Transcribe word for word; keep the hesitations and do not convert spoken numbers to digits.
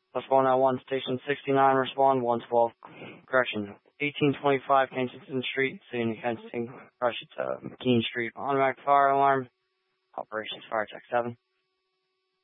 Plus one oh one, Station sixty-nine, respond, one twelve, correction, eighteen twenty-five Kensington Street, City of Kensington, correction to McKean Street, automatic fire alarm, operations fire tech seven.